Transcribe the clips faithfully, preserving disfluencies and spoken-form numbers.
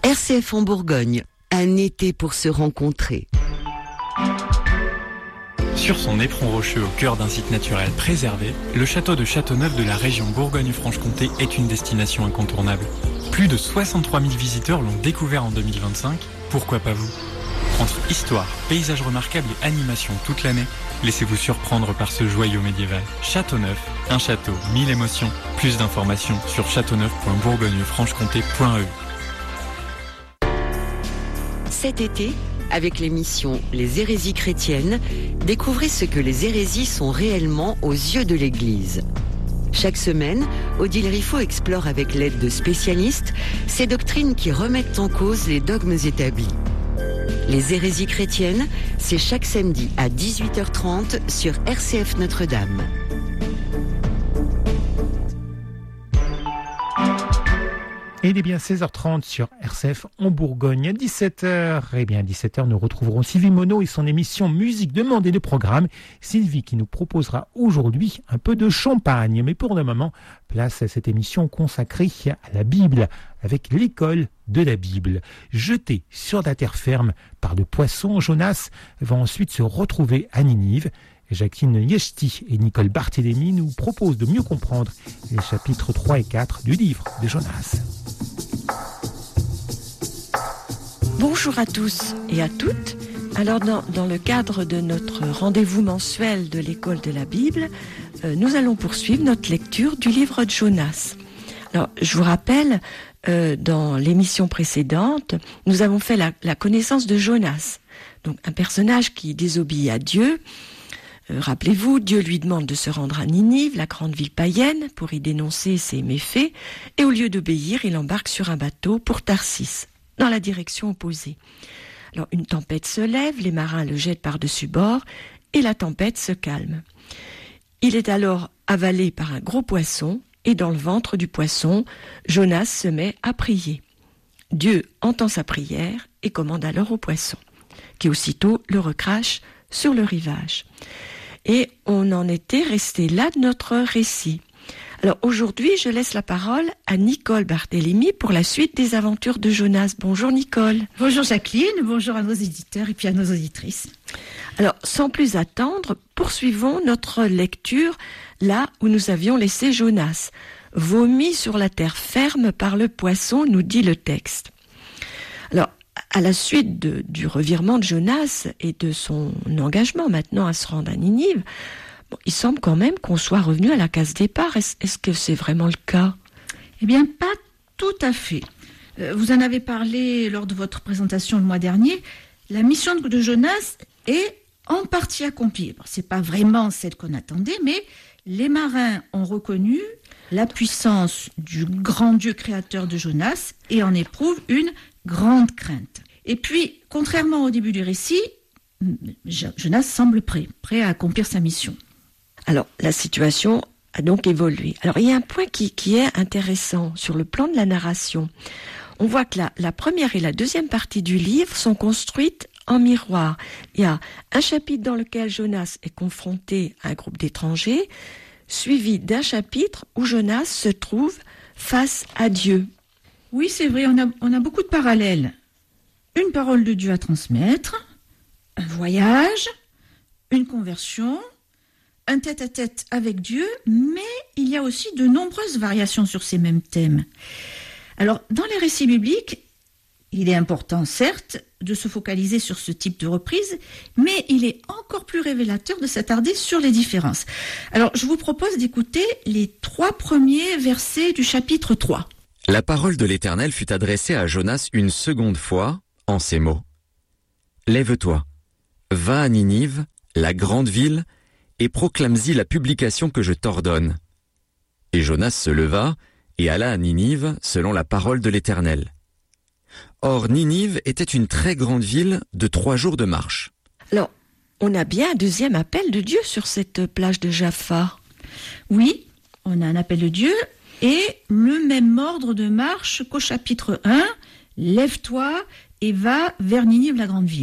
R C F en Bourgogne, un été pour se rencontrer. Sur son éperon rocheux au cœur d'un site naturel préservé, le château de Châteauneuf de la région Bourgogne-Franche-Comté est une destination incontournable. Plus de soixante-trois mille visiteurs l'ont découvert en deux mille vingt-cinq, pourquoi pas vous ? Entre histoire, paysages remarquables et animation toute l'année, laissez-vous surprendre par ce joyau médiéval. Châteauneuf, un château, mille émotions. Plus d'informations sur châteauneuf point bourgogne franche comté point e u. Cet été, avec l'émission Les hérésies chrétiennes, découvrez ce que les hérésies sont réellement aux yeux de l'Église. Chaque semaine, Odile Riffaut explore avec l'aide de spécialistes ces doctrines qui remettent en cause les dogmes établis. Les hérésies chrétiennes, c'est chaque samedi à dix-huit heures trente sur R C F Notre-Dame. Et il est bien seize heures trente sur R C F en Bourgogne. À dix-sept heures, eh bien à dix-sept heures, nous retrouverons Sylvie Monod et son émission Musique demandée de programme. Sylvie qui nous proposera aujourd'hui un peu de champagne. Mais pour le moment, place à cette émission consacrée à la Bible, avec l'école de la Bible. Jeté sur la terre ferme par le poisson, Jonas va ensuite se retrouver à Ninive. Jacqueline Yeshti et Nicole Barthélémy nous proposent de mieux comprendre les chapitres trois et quatre du livre de Jonas. Bonjour à tous et à toutes. Alors dans, dans le cadre de notre rendez-vous mensuel de l'école de la Bible, euh, nous allons poursuivre notre lecture du livre de Jonas. Alors je vous rappelle, euh, dans l'émission précédente, nous avons fait la, la connaissance de Jonas, donc un personnage qui désobéit à Dieu. Euh, rappelez-vous, Dieu lui demande de se rendre à Ninive, la grande ville païenne, pour y dénoncer ses méfaits, et au lieu d'obéir, il embarque sur un bateau pour Tarsis, dans la direction opposée. Alors une tempête se lève, les marins le jettent par-dessus bord, et la tempête se calme. Il est alors avalé par un gros poisson, et dans le ventre du poisson, Jonas se met à prier. Dieu entend sa prière et commande alors au poisson, qui aussitôt le recrache sur le rivage. Et on en était resté là de notre récit. Alors aujourd'hui, je laisse la parole à Nicole Barthélémy pour la suite des aventures de Jonas. Bonjour Nicole. Bonjour Jacqueline, bonjour à nos éditeurs et puis à nos auditrices. Alors sans plus attendre, poursuivons notre lecture là où nous avions laissé Jonas. Vomi sur la terre ferme par le poisson, nous dit le texte. Alors à la suite de, du revirement de Jonas et de son engagement maintenant à se rendre à Ninive, bon, il semble quand même qu'on soit revenu à la case départ. Est-ce, est-ce que c'est vraiment le cas ? Eh bien, pas tout à fait. Euh, vous en avez parlé lors de votre présentation le mois dernier. La mission de Jonas est en partie accomplie. Bon, c'est pas vraiment celle qu'on attendait, mais les marins ont reconnu la puissance du grand Dieu créateur de Jonas et en éprouvent une grande crainte. Et puis, contrairement au début du récit, Jonas semble prêt, prêt à accomplir sa mission. Alors, la situation a donc évolué. Alors, il y a un point qui, qui est intéressant sur le plan de la narration. On voit que la, la première et la deuxième partie du livre sont construites en miroir. Il y a un chapitre dans lequel Jonas est confronté à un groupe d'étrangers, suivi d'un chapitre où Jonas se trouve face à Dieu. Oui, c'est vrai, on a, on a beaucoup de parallèles. Une parole de Dieu à transmettre, un voyage, une conversion, un tête-à-tête avec Dieu, mais il y a aussi de nombreuses variations sur ces mêmes thèmes. Alors, dans les récits bibliques, il est important, certes, de se focaliser sur ce type de reprise, mais il est encore plus révélateur de s'attarder sur les différences. Alors, je vous propose d'écouter les trois premiers versets du chapitre trois. La parole de l'Éternel fut adressée à Jonas une seconde fois, en ces mots. « Lève-toi, va à Ninive, la grande ville, et proclame-y la publication que je t'ordonne. » Et Jonas se leva et alla à Ninive selon la parole de l'Éternel. Or Ninive était une très grande ville de trois jours de marche. Alors, on a bien un deuxième appel de Dieu sur cette plage de Jaffa. Oui, on a un appel de Dieu et le même ordre de marche qu'au chapitre un, « Lève-toi et va vers Ninive, la grande ville ».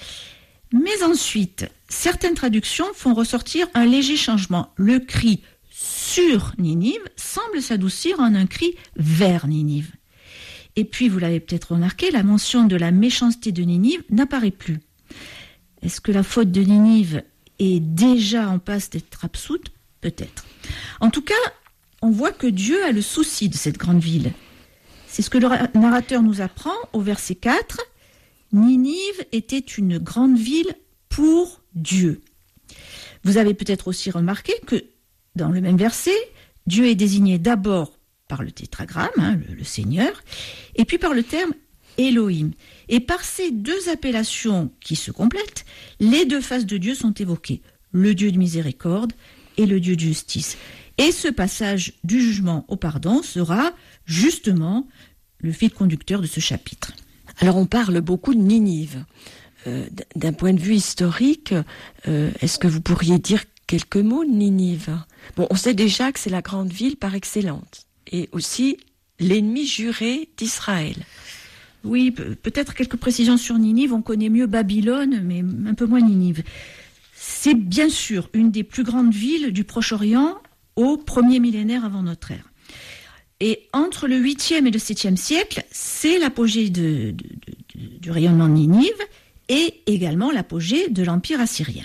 Mais ensuite, certaines traductions font ressortir un léger changement. Le cri sur Ninive semble s'adoucir en un cri vers Ninive. Et puis, vous l'avez peut-être remarqué, la mention de la méchanceté de Ninive n'apparaît plus. Est-ce que la faute de Ninive est déjà en passe d'être absoute ? Peut-être. En tout cas, on voit que Dieu a le souci de cette grande ville. C'est ce que le narrateur nous apprend au verset quatre. Ninive était une grande ville pour Dieu. Vous avez peut-être aussi remarqué que dans le même verset, Dieu est désigné d'abord par le tétragramme, hein, le, le Seigneur, et puis par le terme Elohim. Et par ces deux appellations qui se complètent, les deux faces de Dieu sont évoquées, le Dieu de miséricorde et le Dieu de justice. Et ce passage du jugement au pardon sera justement le fil conducteur de ce chapitre. Alors on parle beaucoup de Ninive. Euh, d'un point de vue historique, euh, est-ce que vous pourriez dire quelques mots de Ninive ? Bon, on sait déjà que c'est la grande ville par excellence, et aussi l'ennemi juré d'Israël. Oui, peut-être quelques précisions sur Ninive. On connaît mieux Babylone, mais un peu moins Ninive. C'est bien sûr une des plus grandes villes du Proche-Orient au premier millénaire avant notre ère. Et entre le huitième et le septième siècle, c'est l'apogée de, de, de, du rayonnement de Ninive et également l'apogée de l'Empire assyrien.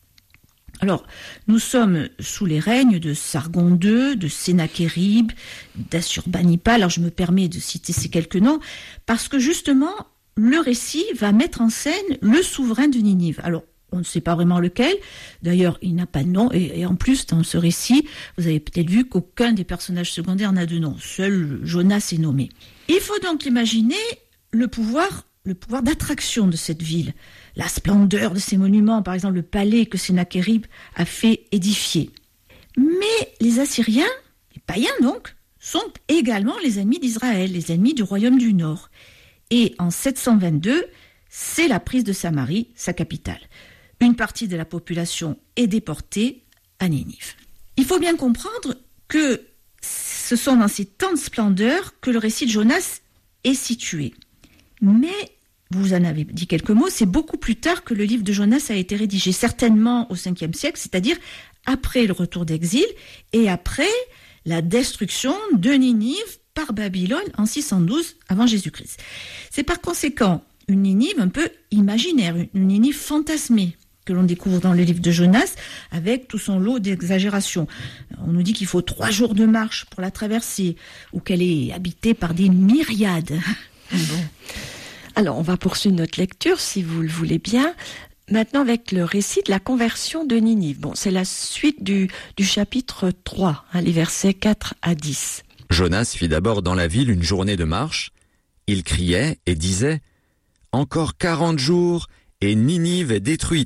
Alors, nous sommes sous les règnes de Sargon deux, de Sennachérib, d'Assurbanipal. Alors, je me permets de citer ces quelques noms parce que justement, le récit va mettre en scène le souverain de Ninive. Alors, on ne sait pas vraiment lequel. D'ailleurs, il n'a pas de nom. Et, et en plus, dans ce récit, vous avez peut-être vu qu'aucun des personnages secondaires n'a de nom. Seul Jonas est nommé. Il faut donc imaginer le pouvoir, le pouvoir d'attraction de cette ville. La splendeur de ses monuments, par exemple le palais que Sennachérib a fait édifier. Mais les Assyriens, les païens donc, sont également les ennemis d'Israël, les ennemis du royaume du Nord. Et en sept cent vingt-deux, c'est la prise de Samarie, sa capitale. Une partie de la population est déportée à Ninive. Il faut bien comprendre que ce sont dans ces temps de splendeur que le récit de Jonas est situé. Mais, vous en avez dit quelques mots, c'est beaucoup plus tard que le livre de Jonas a été rédigé, certainement au cinquième siècle, c'est-à-dire après le retour d'exil et après la destruction de Ninive par Babylone en six cent douze avant Jésus-Christ. C'est par conséquent une Ninive un peu imaginaire, une Ninive fantasmée que l'on découvre dans le livre de Jonas avec tout son lot d'exagérations. On nous dit qu'il faut trois jours de marche pour la traverser ou qu'elle est habitée par des myriades. Bon. Alors, on va poursuivre notre lecture, si vous le voulez bien, maintenant avec le récit de la conversion de Ninive. Bon, c'est la suite du, du chapitre trois, hein, les versets quatre à dix. Jonas fit d'abord dans la ville une journée de marche. Il criait et disait « Encore quarante jours et Ninive est détruite !»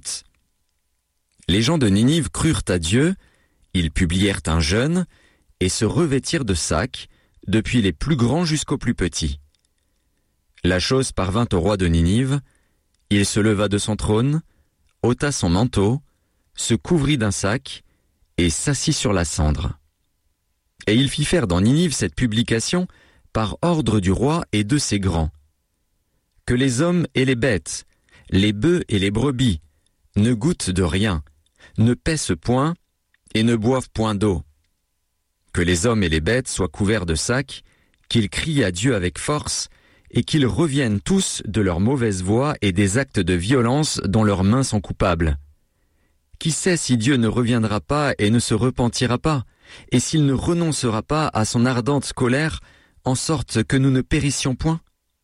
Les gens de Ninive crurent à Dieu, ils publièrent un jeûne et se revêtirent de sacs, depuis les plus grands jusqu'aux plus petits. La chose parvint au roi de Ninive, il se leva de son trône, ôta son manteau, se couvrit d'un sac et s'assit sur la cendre. Et il fit faire dans Ninive cette publication par ordre du roi et de ses grands. Que les hommes et les bêtes, les bœufs et les brebis, ne goûtent de rien, ne paissent point et ne boivent point d'eau. Que les hommes et les bêtes soient couverts de sacs, qu'ils crient à Dieu avec force, et qu'ils reviennent tous de leur mauvaise voie et des actes de violence dont leurs mains sont coupables. Qui sait si Dieu ne reviendra pas et ne se repentira pas, et s'il ne renoncera pas à son ardente colère, en sorte que nous ne périssions point ?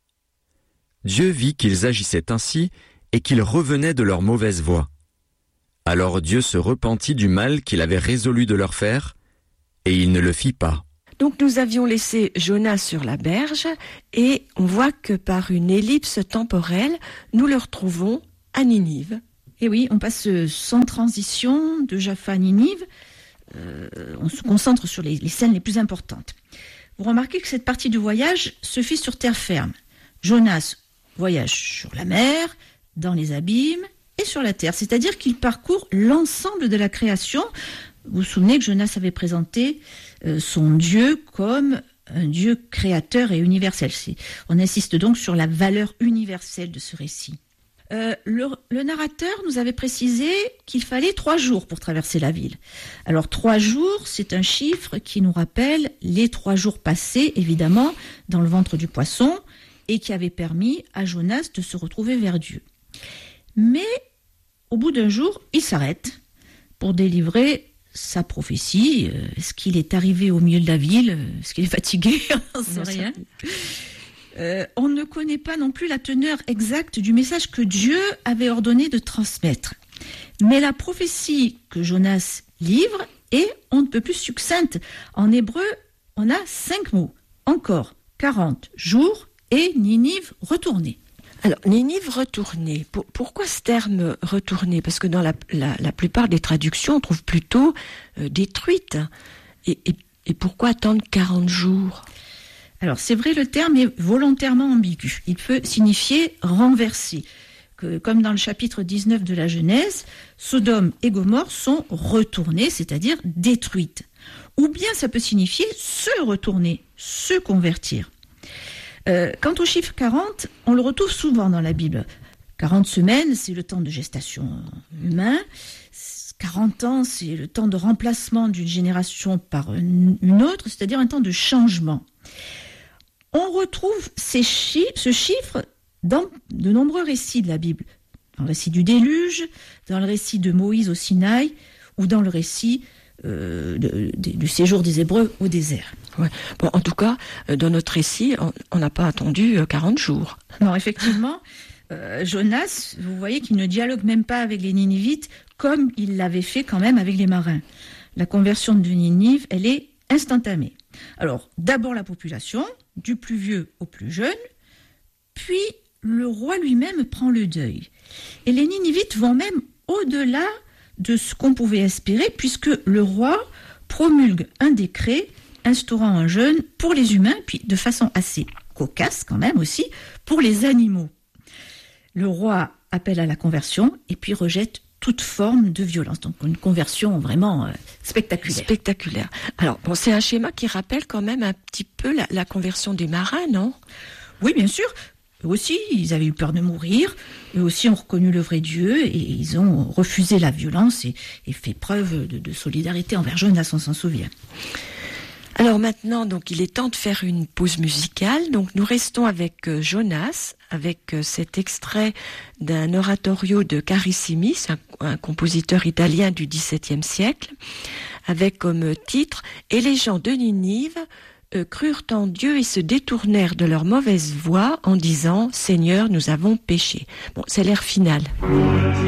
Dieu vit qu'ils agissaient ainsi et qu'ils revenaient de leur mauvaise voie. Alors Dieu se repentit du mal qu'il avait résolu de leur faire, et il ne le fit pas. Donc nous avions laissé Jonas sur la berge et on voit que par une ellipse temporelle, nous le retrouvons à Ninive. Et oui, on passe sans transition de Jaffa à Ninive. Euh, on se concentre sur les, les scènes les plus importantes. Vous remarquez que cette partie du voyage se fait sur terre ferme. Jonas voyage sur la mer, dans les abîmes et sur la terre. C'est-à-dire qu'il parcourt l'ensemble de la création. Vous vous souvenez que Jonas avait présenté euh, son Dieu comme un Dieu créateur et universel. C'est, on insiste donc sur la valeur universelle de ce récit. Euh, le, le narrateur nous avait précisé qu'il fallait trois jours pour traverser la ville. Alors trois jours, c'est un chiffre qui nous rappelle les trois jours passés, évidemment, dans le ventre du poisson, et qui avait permis à Jonas de se retrouver vers Dieu. Mais au bout d'un jour, il s'arrête pour délivrer sa prophétie. Est-ce qu'il est arrivé au milieu de la ville? Est-ce qu'il est fatigué? On ne sait rien. Euh, on ne connaît pas non plus la teneur exacte du message que Dieu avait ordonné de transmettre. Mais la prophétie que Jonas livre est on ne peut plus succincte. En hébreu, on a cinq mots. Encore quarante jours et Ninive retournée. Alors, Ninive retournée, pour, pourquoi ce terme retournée? Parce que dans la, la, la plupart des traductions, on trouve plutôt euh, détruite. Et, et, et pourquoi attendre quarante jours? Alors, c'est vrai, le terme est volontairement ambigu. Il peut signifier renverser. Que, comme dans le chapitre dix-neuf de la Genèse, Sodome et Gomorrhe sont retournées, c'est-à-dire détruites. Ou bien ça peut signifier se retourner, se convertir. Euh, quant au chiffre quarante, on le retrouve souvent dans la Bible. quarante semaines, c'est le temps de gestation humain. quarante ans, c'est le temps de remplacement d'une génération par une autre, c'est-à-dire un temps de changement. On retrouve ces chi- ce chiffre dans de nombreux récits de la Bible. Dans le récit du déluge, dans le récit de Moïse au Sinaï, ou dans le récit euh, de, de, du séjour des Hébreux au désert. Ouais. Bon, en tout cas, dans notre récit, on n'a pas attendu quarante jours. Non, effectivement, euh, Jonas, vous voyez qu'il ne dialogue même pas avec les Ninivites, comme il l'avait fait quand même avec les marins. La conversion de Ninive, elle est instantanée. Alors, d'abord la population, du plus vieux au plus jeune, puis le roi lui-même prend le deuil. Et les Ninivites vont même au-delà de ce qu'on pouvait espérer, puisque le roi promulgue un décret instaurant un jeûne pour les humains, puis de façon assez cocasse quand même aussi, pour les animaux. Le roi appelle à la conversion et puis rejette toute forme de violence. Donc une conversion vraiment euh, spectaculaire. Spectaculaire. Alors, bon, c'est un schéma qui rappelle quand même un petit peu la, la conversion des marins, non? Oui, bien sûr. Eux aussi, ils avaient eu peur de mourir. Eux aussi ont reconnu le vrai Dieu et ils ont refusé la violence et, et fait preuve de, de solidarité envers Jonas, on s'en souvient. Alors maintenant, donc, il est temps de faire une pause musicale. Donc, nous restons avec euh, Jonas, avec euh, cet extrait d'un oratorio de Carissimi, un, un compositeur italien du dix-septième siècle, avec comme titre « Et les gens de Ninive euh, crurent en Dieu et se détournèrent de leur mauvaise voie en disant « Seigneur, nous avons péché ». Bon, c'est l'air final.